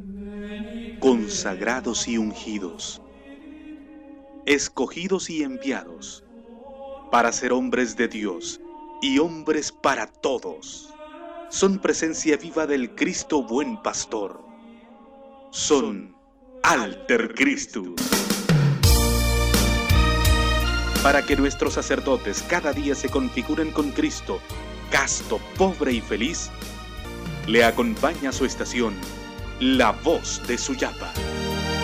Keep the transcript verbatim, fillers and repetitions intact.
consagrados y ungidos, escogidos y enviados, para ser hombres de Dios y hombres para todos. Son presencia viva del Cristo buen pastor. Son Alter Christus. Para que nuestros sacerdotes cada día se configuren con Cristo, casto, pobre y feliz, le acompaña su estación, la voz de Suyapa.